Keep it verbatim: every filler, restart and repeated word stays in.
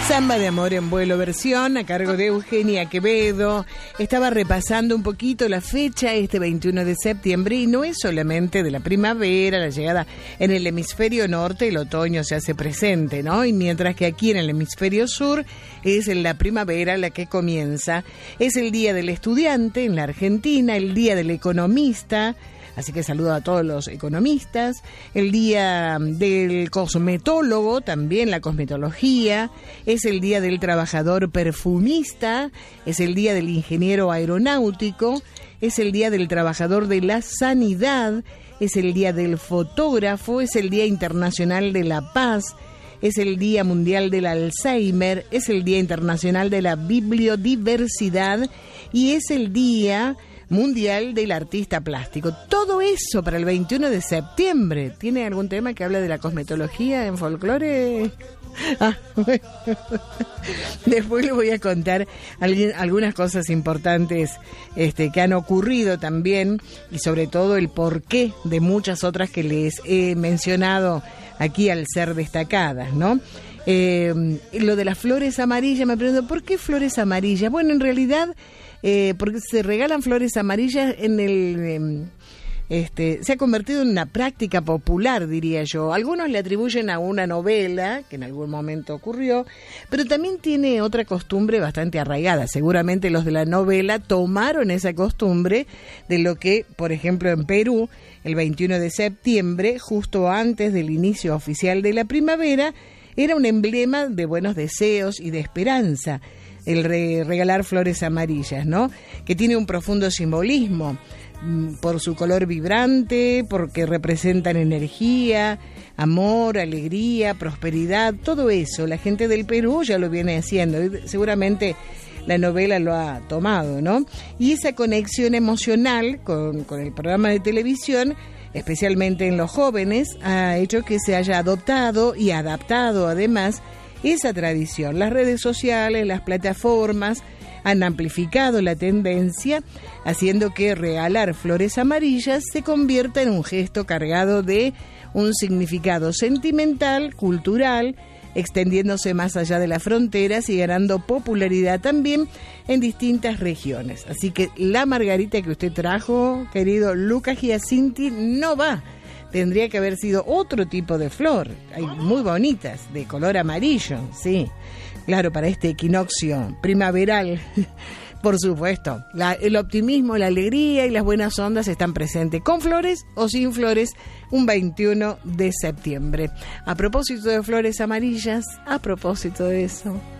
Samba de Amor en Vuelo versión a cargo de Eugenia Quevedo. Estaba repasando un poquito la fecha, este veintiuno de septiembre, y no es solamente de la primavera, la llegada en el hemisferio norte, el otoño se hace presente, ¿no? Y mientras que aquí en el hemisferio sur es la primavera la que comienza. Es el Día del Estudiante en la Argentina, el Día del Economista. Así que saludo a todos los economistas. El día del cosmetólogo, también la cosmetología. Es el día del trabajador perfumista. Es el día del ingeniero aeronáutico. Es el día del trabajador de la sanidad. Es el día del fotógrafo. Es el Día Internacional de la Paz. Es el Día Mundial del Alzheimer. Es el Día Internacional de la Bibliodiversidad. Y es el Día Mundial del Artista Plástico. Todo eso para el veintiuno de septiembre. ¿Tiene algún tema que habla de la cosmetología en folclore? Ah, bueno. Después les voy a contar algunas cosas importantes este, que han ocurrido también, y sobre todo el porqué de muchas otras que les he mencionado aquí al ser destacadas, ¿no? Eh, lo de las flores amarillas, me pregunto, ¿por qué flores amarillas? Bueno, en realidad Eh, porque se regalan flores amarillas en el... Eh, este, se ha convertido en una práctica popular, diría yo. Algunos le atribuyen a una novela que en algún momento ocurrió, pero también tiene otra costumbre bastante arraigada. Seguramente los de la novela tomaron esa costumbre de lo que, por ejemplo, en Perú, el veintiuno de septiembre, justo antes del inicio oficial de la primavera, era un emblema de buenos deseos y de esperanza. El re- regalar flores amarillas, ¿no? Que tiene un profundo simbolismo por su color vibrante, porque representan energía, amor, alegría, prosperidad, todo eso. La gente del Perú ya lo viene haciendo, y seguramente la novela lo ha tomado, ¿no? Y esa conexión emocional con, con el programa de televisión, especialmente en los jóvenes, ha hecho que se haya adoptado y adaptado además esa tradición. Las redes sociales, las plataformas han amplificado la tendencia, haciendo que regalar flores amarillas se convierta en un gesto cargado de un significado sentimental, cultural, extendiéndose más allá de las fronteras y ganando popularidad también en distintas regiones. Así que la margarita que usted trajo, querido Lucas Giacinti, no va. Tendría que haber sido otro tipo de flor. Hay muy bonitas, de color amarillo, sí. Claro, para este equinoccio primaveral, por supuesto. La, el optimismo, la alegría y las buenas ondas están presentes, con flores o sin flores, un veintiuno de septiembre. A propósito de flores amarillas, a propósito de eso...